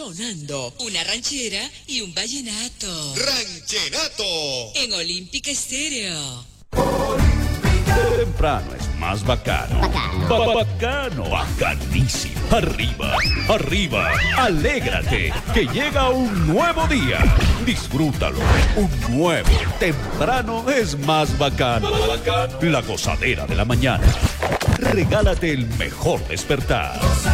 sonando una ranchera y un vallenato. ¡Ranchenato! En Olímpica Estéreo. Temprano es más bacano. Bacano. Bacanísimo. Arriba, arriba. Alégrate, que llega un nuevo día. Disfrútalo. Un nuevo. Temprano es más bacano. La gozadera de la mañana. Regálate el mejor despertar.